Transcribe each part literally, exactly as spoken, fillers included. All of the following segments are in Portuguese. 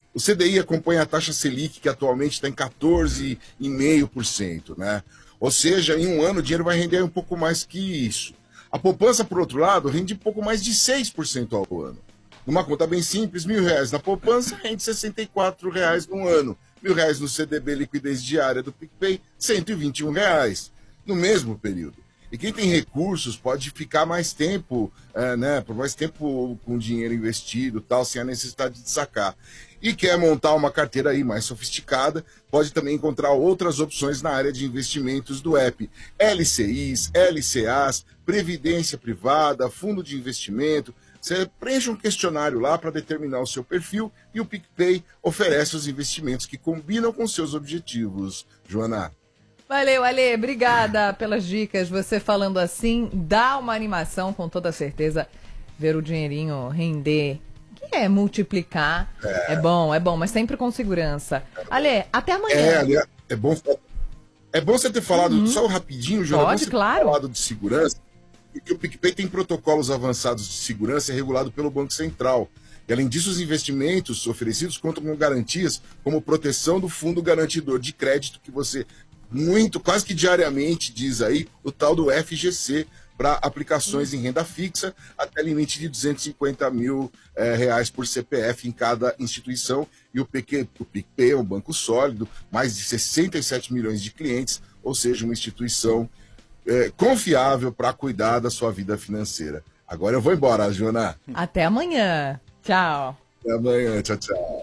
O C D I acompanha a taxa Selic, que atualmente está em quatorze vírgula cinco por cento, né? Ou seja, em um ano o dinheiro vai render um pouco mais que isso. A poupança, por outro lado, rende um pouco mais de seis por cento ao ano. Numa conta bem simples, mil reais na poupança rende sessenta e quatro reais no ano. Mil reais no C D B liquidez diária do PicPay, cento e vinte e um reais no mesmo período. E quem tem recursos pode ficar mais tempo, é, né, por mais tempo com dinheiro investido, tal, sem a necessidade de sacar. E quer montar uma carteira aí mais sofisticada, pode também encontrar outras opções na área de investimentos do app. L C Is, L C As, previdência privada, fundo de investimento. Você preenche um questionário lá para determinar o seu perfil e o PicPay oferece os investimentos que combinam com seus objetivos. Joana. Valeu, Ale. Obrigada pelas dicas. Você falando assim, dá uma animação, com toda certeza, ver o dinheirinho render. Que é multiplicar. É, é bom, é bom, mas sempre com segurança. Ale, até amanhã. É, Ale, é bom, é bom você ter falado, uhum. só rapidinho, Joana, Pode, você claro. ter falado de segurança, porque o PicPay tem protocolos avançados de segurança regulado pelo Banco Central. E, além disso, os investimentos oferecidos contam com garantias como proteção do fundo garantidor de crédito, que você muito, quase que diariamente diz aí, o tal do F G C, para aplicações em renda fixa, até limite de duzentos e cinquenta mil é, reais por C P F em cada instituição. E o, PQ, o PicPay é um banco sólido, mais de sessenta e sete milhões de clientes, ou seja, uma instituição é, confiável para cuidar da sua vida financeira. Agora eu vou embora, Joana. Até amanhã. Tchau. Até amanhã. Tchau, tchau.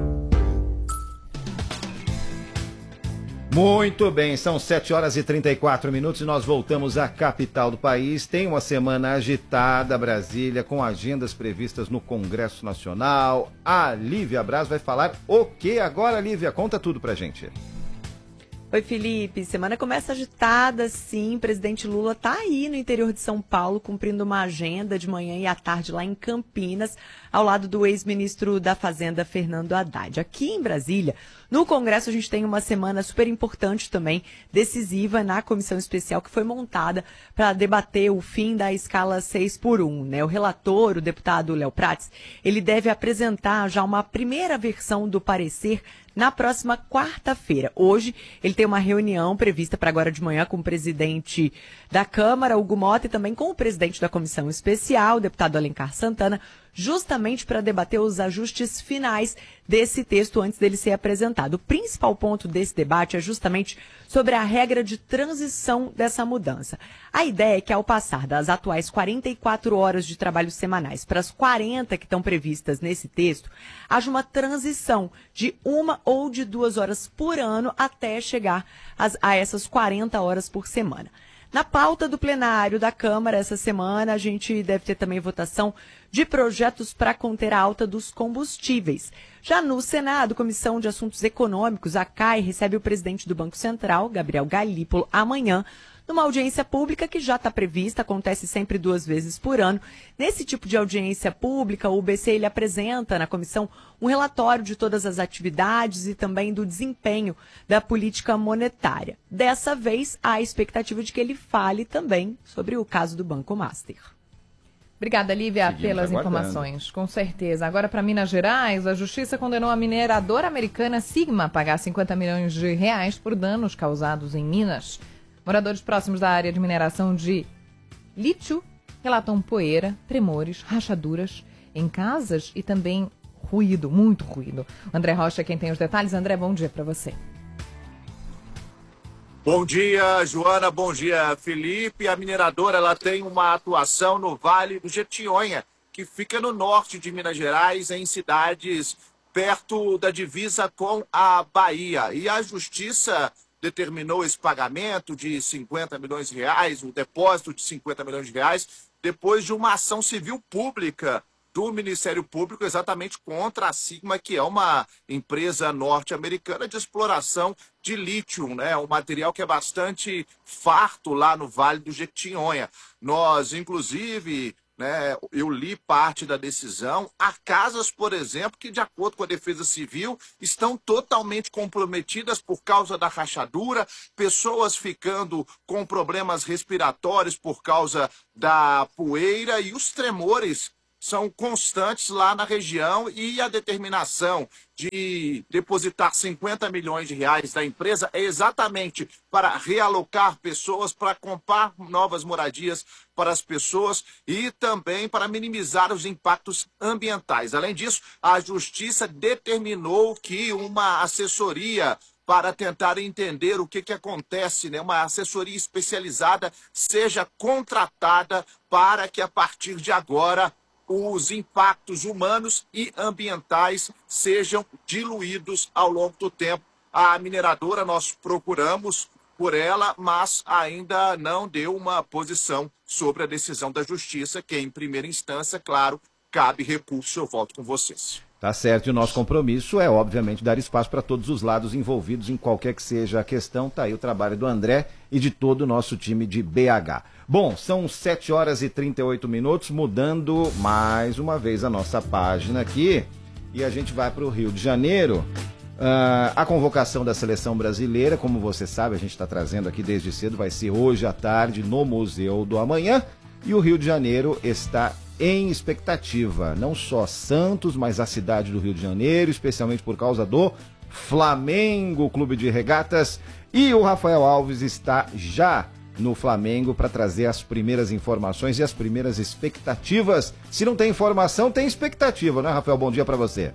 Muito bem, são sete horas e trinta e quatro minutos e nós voltamos à capital do país. Tem uma semana agitada, Brasília, com agendas previstas no Congresso Nacional. A Lívia Braz vai falar o que agora, Lívia? Conta tudo pra gente. Oi, Felipe. Semana começa agitada, sim. O presidente Lula está aí no interior de São Paulo, cumprindo uma agenda de manhã e à tarde lá em Campinas, ao lado do ex-ministro da Fazenda, Fernando Haddad. Aqui em Brasília, no Congresso, a gente tem uma semana super importante também, decisiva na comissão especial que foi montada para debater o fim da escala seis por um, né? O relator, o deputado Léo Prates, ele deve apresentar já uma primeira versão do parecer na próxima quarta-feira. Hoje, ele tem uma reunião prevista para agora de manhã com o presidente da Câmara, Hugo Mota, e também com o presidente da comissão especial, o deputado Alencar Santana, justamente para debater os ajustes finais desse texto antes dele ser apresentado. O principal ponto desse debate é justamente sobre a regra de transição dessa mudança. A ideia é que, ao passar das atuais quarenta e quatro horas de trabalho semanais para as quarenta que estão previstas nesse texto, haja uma transição de uma ou de duas horas por ano até chegar às, a essas quarenta horas por semana. Na pauta do plenário da Câmara essa semana, a gente deve ter também votação de projetos para conter a alta dos combustíveis. Já no Senado, Comissão de Assuntos Econômicos, a C A I, recebe o presidente do Banco Central, Gabriel Galípolo, amanhã, numa audiência pública que já está prevista, acontece sempre duas vezes por ano. Nesse tipo de audiência pública, o B C ele apresenta na comissão um relatório de todas as atividades e também do desempenho da política monetária. Dessa vez, há a expectativa de que ele fale também sobre o caso do Banco Master. Obrigada, Lívia, Seguimos pelas aguardando. informações. Com certeza. Agora, para Minas Gerais, a Justiça condenou a mineradora americana Sigma a pagar cinquenta milhões de reais por danos causados em Minas. Moradores próximos da área de mineração de lítio relatam poeira, tremores, rachaduras em casas e também ruído, muito ruído. O André Rocha, quem tem os detalhes. André, bom dia para você. Bom dia, Joana. Bom dia, Felipe. A mineradora ela tem uma atuação no Vale do Jequitinhonha, que fica no norte de Minas Gerais, em cidades perto da divisa com a Bahia. E a Justiça determinou esse pagamento de cinquenta milhões de reais, o depósito de cinquenta milhões de reais, depois de uma ação civil pública do Ministério Público exatamente contra a Sigma, que é uma empresa norte-americana de exploração de lítio, né? Um material que é bastante farto lá no Vale do Jequitinhonha. Nós, inclusive, né, eu li parte da decisão. Há casas, por exemplo, que, de acordo com a Defesa Civil, estão totalmente comprometidas por causa da rachadura, pessoas ficando com problemas respiratórios por causa da poeira e os tremores são constantes lá na região e a determinação de depositar cinquenta milhões de reais da empresa é exatamente para realocar pessoas, para comprar novas moradias para as pessoas e também para minimizar os impactos ambientais. Além disso, a Justiça determinou que uma assessoria para tentar entender o que, que acontece, né? Uma assessoria especializada seja contratada para que, a partir de agora, os impactos humanos e ambientais sejam diluídos ao longo do tempo. A mineradora, nós procuramos por ela, mas ainda não deu uma posição sobre a decisão da Justiça, que em primeira instância, claro, cabe recurso. Eu volto com vocês. Tá certo, e o nosso compromisso é, obviamente, dar espaço para todos os lados envolvidos em qualquer que seja a questão. Tá aí o trabalho do André e de todo o nosso time de B H. Bom, são sete horas e trinta e oito minutos, mudando mais uma vez a nossa página aqui. E a gente vai para o Rio de Janeiro. Uh, a convocação da seleção brasileira, como você sabe, a gente está trazendo aqui desde cedo, vai ser hoje à tarde no Museu do Amanhã. E o Rio de Janeiro está em expectativa, não só Santos, mas a cidade do Rio de Janeiro, especialmente por causa do Flamengo, Clube de Regatas, e o Rafael Alves está já no Flamengo para trazer as primeiras informações e as primeiras expectativas. Se não tem informação, tem expectativa, né, Rafael? Bom dia para você.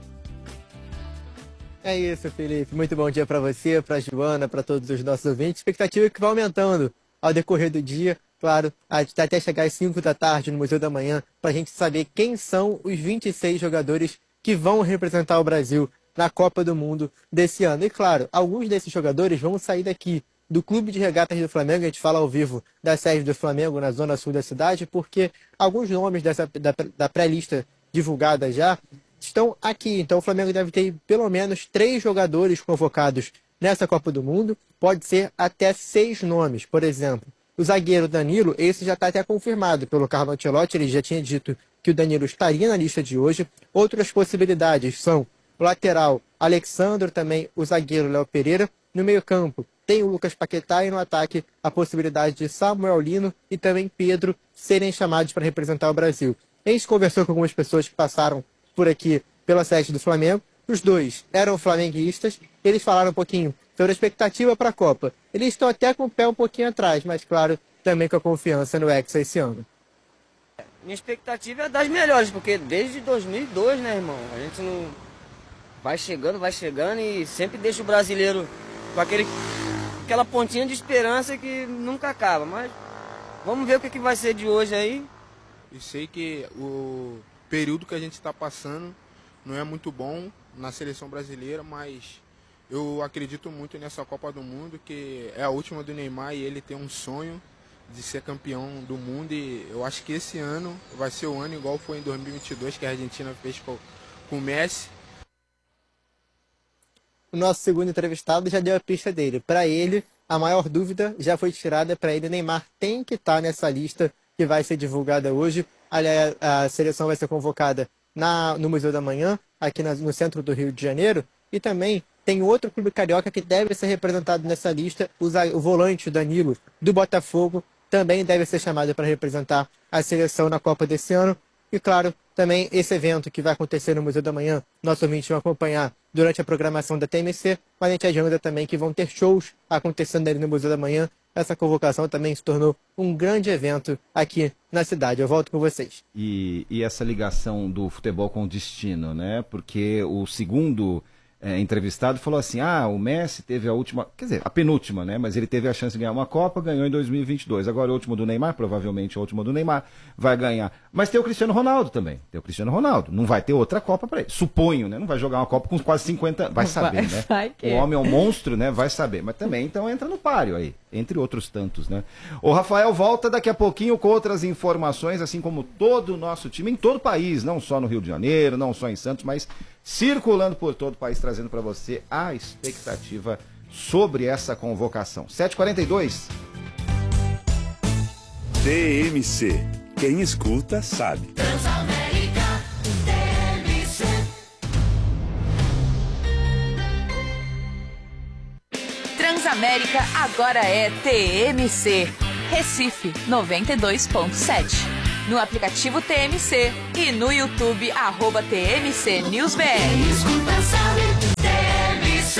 É isso, Felipe. Muito bom dia para você, para a Joana, para todos os nossos ouvintes. Expectativa que vai aumentando ao decorrer do dia. Claro, até chegar às cinco da tarde no Museu da Manhã, para a gente saber quem são os vinte e seis jogadores que vão representar o Brasil na Copa do Mundo desse ano. E claro, alguns desses jogadores vão sair daqui do Clube de Regatas do Flamengo. A gente fala ao vivo da sede do Flamengo na zona sul da cidade, porque alguns nomes dessa, da, da pré-lista divulgada já estão aqui. Então o Flamengo deve ter pelo menos três jogadores convocados nessa Copa do Mundo. Pode ser até seis nomes, por exemplo. O zagueiro Danilo, esse já está até confirmado pelo Carlo Ancelotti, ele já tinha dito que o Danilo estaria na lista de hoje. Outras possibilidades são o lateral Alexandre, também o zagueiro Léo Pereira. No meio-campo tem o Lucas Paquetá e no ataque a possibilidade de Samuel Lino e também Pedro serem chamados para representar o Brasil. A gente conversou com algumas pessoas que passaram por aqui pela sede do Flamengo. Os dois eram flamenguistas, eles falaram um pouquinho sobre a expectativa para a Copa. Eles estão até com o pé um pouquinho atrás, mas claro, também com a confiança no Hexa esse ano. Minha expectativa é das melhores, porque desde dois mil e dois, né, irmão? A gente não vai chegando, vai chegando e sempre deixa o brasileiro com aquele, aquela pontinha de esperança que nunca acaba. Mas vamos ver o que, que vai ser de hoje aí. E sei que o período que a gente está passando não é muito bom na seleção brasileira, mas eu acredito muito nessa Copa do Mundo, que é a última do Neymar e ele tem um sonho de ser campeão do mundo. E eu acho que esse ano vai ser o ano igual foi em dois mil e vinte e dois, que a Argentina fez com, com o Messi. O nosso segundo entrevistado já deu a pista dele. Para ele, a maior dúvida já foi tirada. Para ele, Neymar tem que estar nessa lista que vai ser divulgada hoje. Aliás, a seleção vai ser convocada na, no Museu da Manhã, aqui na, no centro do Rio de Janeiro. E também tem outro clube carioca que deve ser representado nessa lista, o, o volante Danilo, do Botafogo, também deve ser chamado para representar a seleção na Copa desse ano. E claro, também esse evento que vai acontecer no Museu da Manhã, nossos ouvintes vão acompanhar durante a programação da T M C, mas a gente adianta também que vão ter shows acontecendo ali no Museu da Manhã. Essa convocação também se tornou um grande evento aqui na cidade. Eu volto com vocês. E, e essa ligação do futebol com o destino, né? Porque o segundo é, entrevistado falou assim, ah, o Messi teve a última, quer dizer, a penúltima, né? Mas ele teve a chance de ganhar uma Copa, ganhou em dois mil e vinte e dois. Agora o último do Neymar, provavelmente o último do Neymar, vai ganhar. Mas tem o Cristiano Ronaldo também. Tem o Cristiano Ronaldo. Não vai ter outra Copa para ele. Suponho, né? Não vai jogar uma Copa com quase cinquenta... Vai saber, vai, né? Vai que... O homem é um monstro, né? Vai saber. Mas também, então, entra no páreo aí. Entre outros tantos, né? O Rafael volta daqui a pouquinho com outras informações, assim como todo o nosso time, em todo o país, não só no Rio de Janeiro, não só em Santos, mas circulando por todo o país, trazendo para você a expectativa sobre essa convocação. sete e quarenta e dois. T M C. Quem escuta sabe. Transamérica, T M C. Transamérica agora é T M C. Recife, noventa e dois ponto sete. no aplicativo T M C e no YouTube, arroba T M C News B R. Quem escuta sabe, T M C.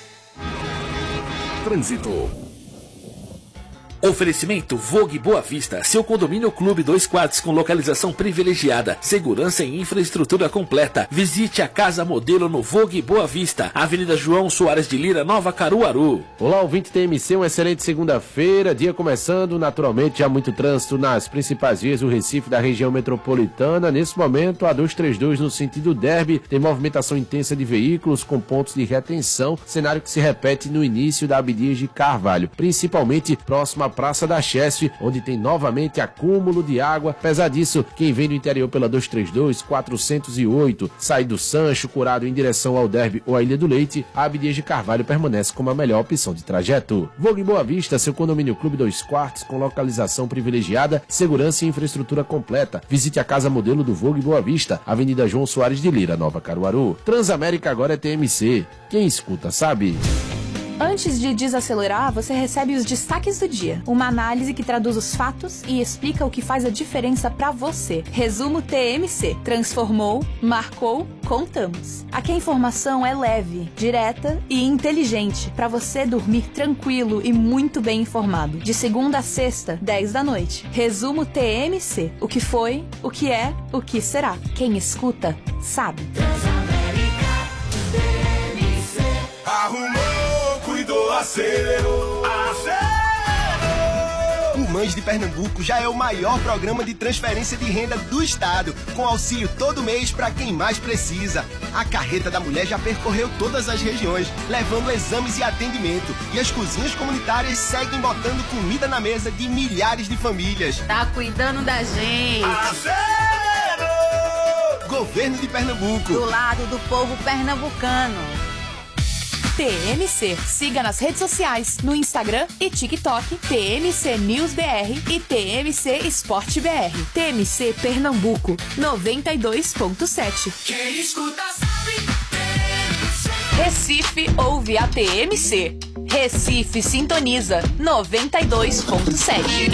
Trânsito. Oferecimento Vogue Boa Vista, seu condomínio clube dois quartos com localização privilegiada, segurança e infraestrutura completa. Visite a casa modelo no Vogue Boa Vista, Avenida João Soares de Lira, Nova Caruaru. Olá, ouvinte T M C, uma excelente segunda-feira, dia começando, naturalmente há muito trânsito nas principais vias do Recife da região metropolitana. Nesse momento, a duzentos e trinta e dois no sentido Derby tem movimentação intensa de veículos com pontos de retenção, cenário que se repete no início da Abdias de Carvalho, principalmente próximo à Praça da Chesf, onde tem novamente acúmulo de água. Apesar disso, quem vem do interior pela duzentos e trinta e dois, quatrocentos e oito, sai do Sancho, Curado em direção ao Derby ou à Ilha do Leite, a Abdias de Carvalho permanece como a melhor opção de trajeto. Vogue Boa Vista, seu condomínio clube dois quartos com localização privilegiada, segurança e infraestrutura completa. Visite a casa modelo do Vogue Boa Vista, Avenida João Soares de Lira, Nova Caruaru. Transamérica agora é T M C. Quem escuta sabe. Antes de desacelerar, você recebe os destaques do dia. Uma análise que traduz os fatos e explica o que faz a diferença pra você. Resumo T M C. Transformou, marcou, contamos. Aqui a informação é leve, direta e inteligente pra você dormir tranquilo e muito bem informado. De segunda a sexta, dez da noite. Resumo T M C. O que foi, o que é, o que será. Quem escuta, sabe. Arrumou, cuidou, acelerou, acelerou. O Mães de Pernambuco já é o maior programa de transferência de renda do estado, com auxílio todo mês para quem mais precisa. A Carreta da Mulher já percorreu todas as regiões, levando exames e atendimento. E as cozinhas comunitárias seguem botando comida na mesa de milhares de famílias. Tá cuidando da gente. Acelerou! Governo de Pernambuco. Do lado do povo pernambucano. T M C. Siga nas redes sociais, no Instagram e TikTok, T M C News B R e T M C Esporte B R. T M C Pernambuco, noventa e dois ponto sete. Quem escuta sabe, T M C. Recife ouve a T M C. Recife sintoniza, noventa e dois ponto sete.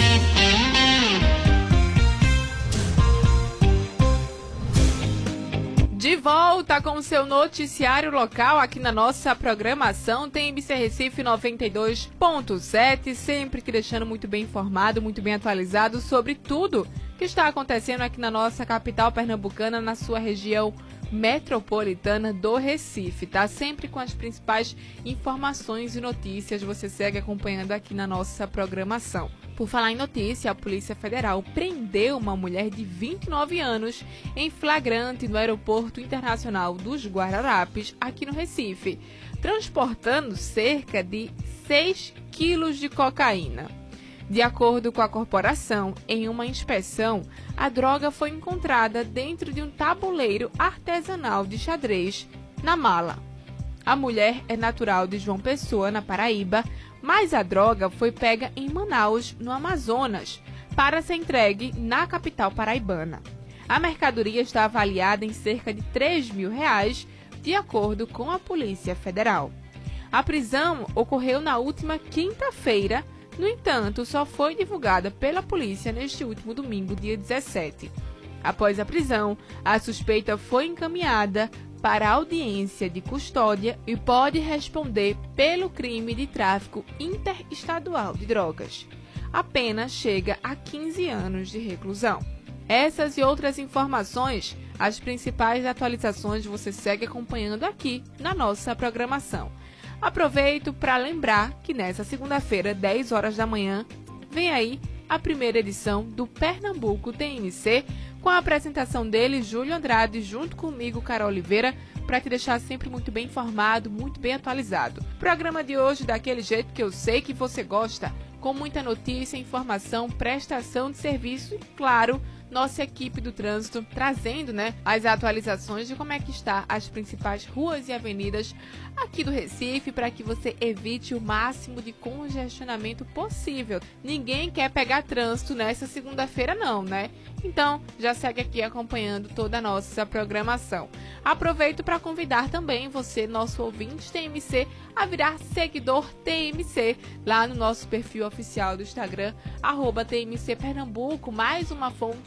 De volta com o seu noticiário local aqui na nossa programação T M C Recife noventa e dois ponto sete, sempre que deixando muito bem informado, muito bem atualizado sobre tudo que está acontecendo aqui na nossa capital pernambucana, na sua região metropolitana do Recife, tá? Sempre com as principais informações e notícias, você segue acompanhando aqui na nossa programação. Por falar em notícia, a Polícia Federal prendeu uma mulher de vinte e nove anos em flagrante no Aeroporto Internacional dos Guararapes, aqui no Recife, transportando cerca de seis quilos de cocaína. De acordo com a corporação, em uma inspeção, a droga foi encontrada dentro de um tabuleiro artesanal de xadrez na mala. A mulher é natural de João Pessoa, na Paraíba, mas a droga foi pega em Manaus, no Amazonas, para ser entregue na capital paraibana. A mercadoria está avaliada em cerca de três mil reais, de acordo com a Polícia Federal. A prisão ocorreu na última quinta-feira. No entanto, só foi divulgada pela polícia neste último domingo, dia dezessete. Após a prisão, a suspeita foi encaminhada para a audiência de custódia e pode responder pelo crime de tráfico interestadual de drogas. A pena chega a quinze anos de reclusão. Essas e outras informações, as principais atualizações você segue acompanhando aqui na nossa programação. Aproveito para lembrar que nessa segunda-feira, dez horas da manhã, vem aí a primeira edição do Pernambuco T M C, com a apresentação dele, Júlio Andrade, junto comigo, Carol Oliveira, para te deixar sempre muito bem informado, muito bem atualizado. Programa de hoje daquele jeito que eu sei que você gosta, com muita notícia, informação, prestação de serviço e, claro, nossa equipe do trânsito trazendo, né, as atualizações de como é que está as principais ruas e avenidas aqui do Recife, para que você evite o máximo de congestionamento possível. Ninguém quer pegar trânsito nessa segunda-feira não, né? Então, já segue aqui acompanhando toda a nossa programação. Aproveito para convidar também você, nosso ouvinte T M C, a virar seguidor T M C lá no nosso perfil oficial do Instagram, arroba T M C Pernambuco, mais uma fonte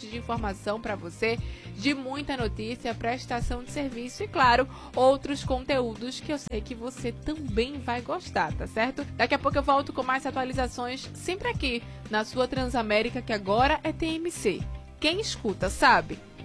de informação para você, de muita notícia, prestação de serviço e, claro, outros conteúdos que eu sei que você também vai gostar, tá certo? Daqui a pouco eu volto com mais atualizações, sempre aqui na sua Transamérica, que agora é T M C. Quem escuta sabe.